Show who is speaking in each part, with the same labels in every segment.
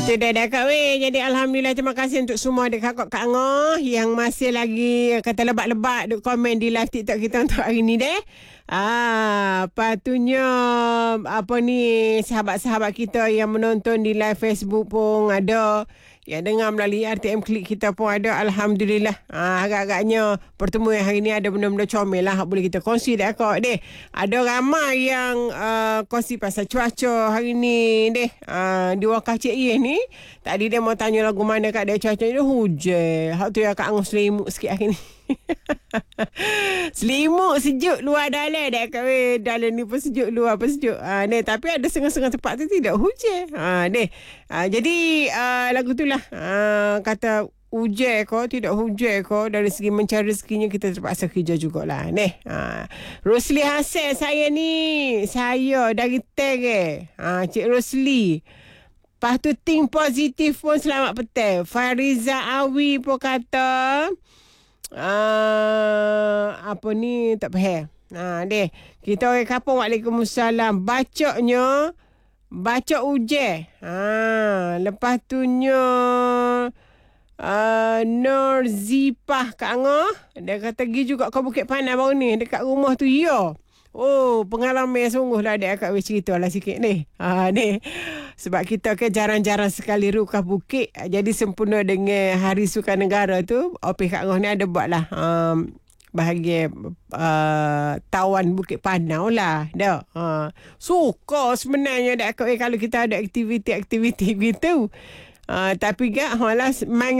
Speaker 1: Tu dah Kak Weh. Jadi Alhamdulillah, terima kasih untuk semua dekat Kak Ngoh yang masih lagi kata lebat-lebat duk komen di live TikTok kita untuk hari ni deh. Patutnya apa ni, sahabat-sahabat kita yang menonton di live Facebook pun ada, yang dengar melalui RTM Klik kita pun ada. Alhamdulillah. Agak-agaknya pertemuan hari ni ada benda-benda comel lah boleh kita kongsi deh Kak deh. Ada ramai yang kongsi pasal cuaca hari ni deh. Di Wakaf Cik Ye ni tadi dia mau tanya lagu mana kat dia, cuaca dia hujan. Hak tu ya Kak Angus selimut sikit hari ni. Selimut sejuk luar dalam dah Kak Weh. Dalam ni pun sejuk, luar pun sejuk. Tapi ada setengah-setengah tempat tu tidak hujan. Jadi lagu tu lah kata hujan ko tidak hujan ko, dari segi mencari rezekinya kita terpaksa kerja jugalah. Rosli Hassan saya ni, saya dari Tere. Cik Rosli. Lepas tu think positif pun selamat petang. Fariza Awi pun kata apa ni tak faham. Kita orang kampung Waalaikumsalam. Baca hujan. Lepas tu Nur Zipah Kak Ngoh, dia kata pergi juga kau Bukit Panah baru ni dekat rumah tu. Ya. Oh, pengalaman sungguh lah dia Kak Weh, cerita lah sikit ni. Sebab kita ke jarang-jarang sekali rukah bukit. Jadi sempurna dengan Hari Sukanegara tu, OP Kak Ngoh ni ada buat lah bahagian tawan Bukit Panau lah. Suka sebenarnya dah Kak Weh kalau kita ada aktiviti-aktiviti gitu. Tapi gak lah main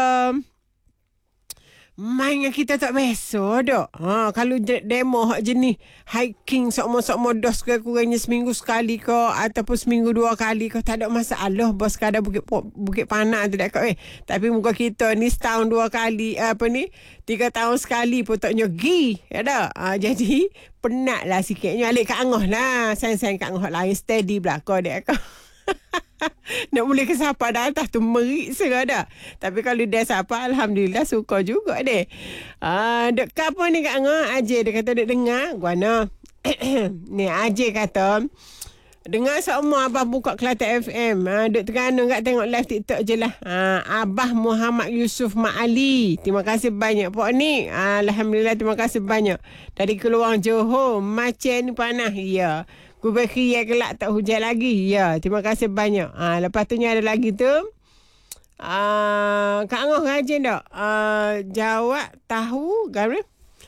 Speaker 1: kita tak biasa dak. Kalau demo hak jenis hiking sokmo-sokmo dos ke kurangnya seminggu sekali ke ataupun seminggu 2 kali ke, tak ada masalah bos kadar Bukit Panah tu dak Kak. Tapi muka kita ni setahun 2 kali 3 tahun sekali pun tak nyogi ya dak. Jadi penatlah sikitnya alik Kak Ngoh lah. Sayang-sayang Kak Ngoh lain steady belakang dak Kak. Nak boleh ke siapa dah atas tu merik serada. Tapi kalau dia siapa, Alhamdulillah suka juga deh. Dekat apa ni Kak Ngoh, Ajay dia kata dia dengar guana. Ni Ajay kata dengar semua Abah buka Kelantan FM. Duk Terengganu kat tengok live TikTok je lah. Abah Muhammad Yusuf Mak Ali. Terima kasih banyak Pak ni. Alhamdulillah, terima kasih banyak. Dari Keluang Johor, macam ni panas. Ya. Kubekhiyah kelak tak hujan lagi. Ya, terima kasih banyak. Lepas tu ada lagi tu. Kak Ngoh rajin tak? Jawab tahu garis.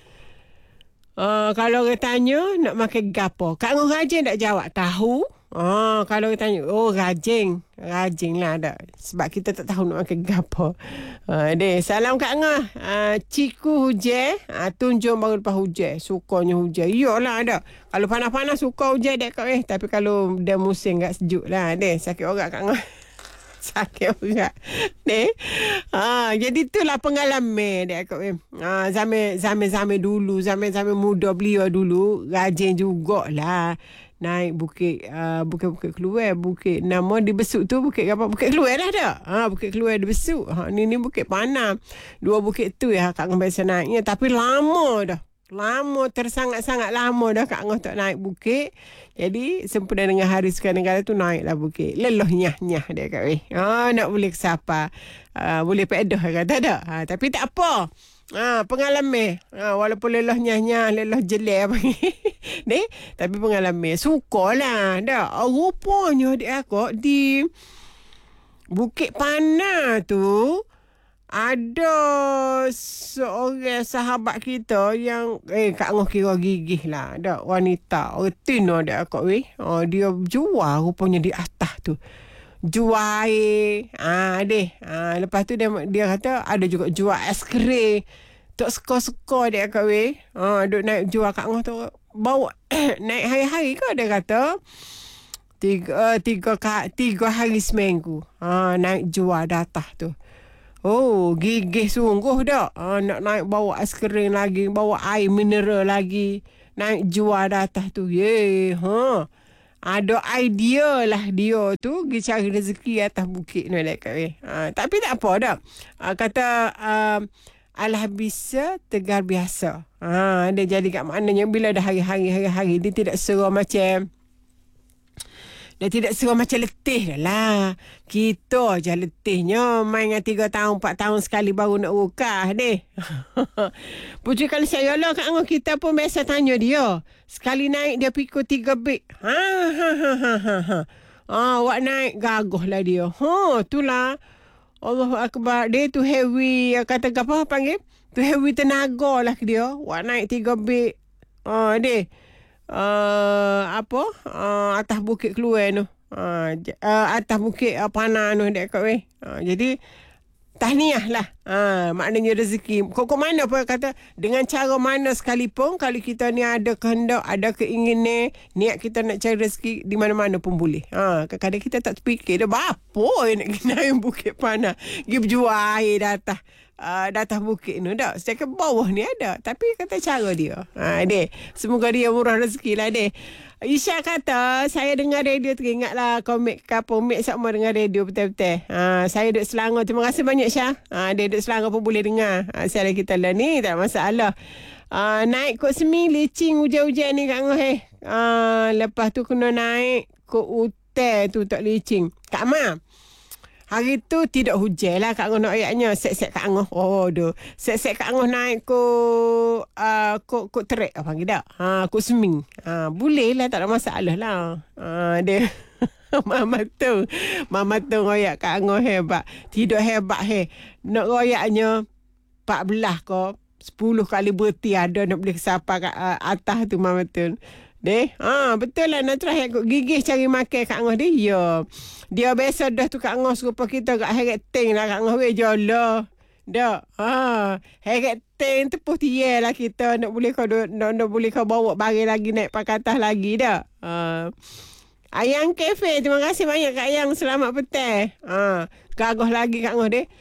Speaker 1: Kalau orang tanya nak makan gapo, Kak Ngoh rajin tak jawab tahu? Kalau orang tanya, rajin lah dak. Sebab kita tak tahu nak makan gapo. Salam Kak Ngoh. Ciku hujan, tunjung baru lepas hujan. Sukanya hujan. Iyalah dak. Kalau panas-panas suka hujan dak Kak. Tapi kalau dah musim agak sejuk lah. Sakit orang Kak Ngoh. Sakit orang. Jadi itulah pengalaman dia Kak. Zaman dulu, zaman muda beliau dulu rajin jugalah naik bukit keluar, bukit nama di Besut tu bukit apa, bukit keluar dah dak. Bukit keluar di Besut. Ni Bukit Panah. 2 bukit tu ya Kak Ngoh biasa naiknya, tapi lama dah. Lama, tersangat-sangat lama dah Kak Ngoh tak naik bukit. Jadi sempena dengan Hari Sukanegara tu naiklah bukit. Leloh nyah-nyah dia Kak Weh. Nak boleh ke siapa. Boleh pedoh kata dak. Tapi tak apa. Pengalaman. Walaupun leloh nyah-nyah, leloh jelek apa ni. Tapi pengalaman. Sukalah dak. Rupanya dia aku di Bukit Panah tu ada seorang sahabat kita yang Kak Ngoh kira gigih lah dak, wanita retina dak Kak Weh. Dia jual rupanya di atas tu. Jual lepas tu dia kata ada juga jual es krim. Tak suka-suka dia Kak Weh. Duk naik jual Kak Ngoh tu bawa naik hari-hari ke dia kata. 3 hari seminggu. Naik jual datah tu. Gigih sungguh dak. Nak naik bawa es krim lagi, bawa air mineral lagi, naik jual datah tu. Ada idea lah dia tu pergi cari rezeki atas bukit ni lah Kak. Tapi tak apa dak. Kata alah bisa tegar biasa. Dia jadi kat maknanya bila dah hari-hari dia tidak seram macam Dia tidak suruh macam letih dah lah. Kita je letihnya. Main dengan 3 tahun, 4 tahun sekali baru nak rukah deh. Puteri kalau saya lah Kak Angah, kita pun biasa tanya dia. Sekali naik dia pikul 3 beg. Awak naik gagah lah dia. Itulah. Allahu Akbar. Dia tu heavy. Kata apa panggil? Tu heavy tenaga lah dia. Awak naik 3 beg. Dia. Atas bukit keluar tu. Atas bukit panah tu dek kat weh. Jadi tahniah lah. Maknanya rezeki. Kok mana pun kata dengan cara mana sekalipun kalau kita ni ada kehendak, ada keinginan, niat kita nak cari rezeki di mana-mana pun boleh. Kadang-kadang kita tak terfikir dah apa yang nak kena bukit panah. Pergi berjual air datah bukit ni dah. Sejak ke bawah ni ada. Tapi kata cara dia. Dek. Semoga dia murah rezeki lah dek. Isya kata, saya dengar radio teringatlah komik kapung. Mek sama dengar radio betul-betul. Saya duduk Selangor. Terima kasih banyak Syah. Dia duduk Selangor pun boleh dengar. Siaran kita lah ni. Tak masalah. Naik kod semi, licing hujan-hujan ni Kak Ngah. Lepas tu kena naik kod hotel tu tak licing. Kak Ma. Hari tu tidak hujan lah Kak Angah nak ayatnya. Set-set Kak Angah. Set-set Kak Angah naik kod trek. Apa panggil tak? Kod seming. Boleh lah. Tak ada masalah lah. Dia. Mama tu royak Kak Angah hebat. Tidak hebat Nak royaknya 14 ko 10 kali berhenti ada nak boleh kesapa kat atas tu Mama tu. Betul lah nak try gigih cari makan Kak Angah dia. Ya. Dia biasa dah tu Kak Angah serupa kita kat heret ting lah Kak Angah weh jolah. Dak. Heret ting tepuh tiye lah kita nak boleh kau bawa barang lagi naik pakatah lagi dak. Ayang Cafe, terima kasih banyak Kak Ayang, selamat petang. Gagah lagi Kak Angah dia.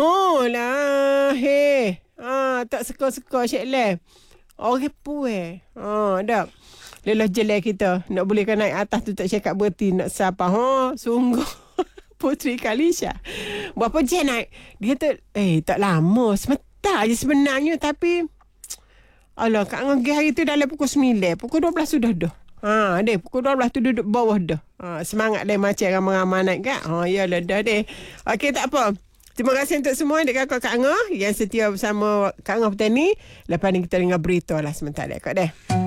Speaker 1: Tak suka-suka Syek Leh. Orang puas. Dak. Lelah jelek kita. Nak boleh naik atas tu tak cakap berhenti. Nak siapa. Sungguh. Puteri Kalisha. Berapa jam naik? Dia kata, tak lama. Sebentar je sebenarnya. Tapi, alah, Kak Angah hari tu dalam pukul 9. Pukul 12 sudah dah. Pukul 12 tu duduk bawah dah. Semangat dia macam ramai-ramai naik Kak. Yalah dah deh. Okey, tak apa. Terima kasih untuk semua dekat Kak Angah yang setia bersama Kak Angah petang ni. Lepas ni kita dengar berita lah sebentar deh.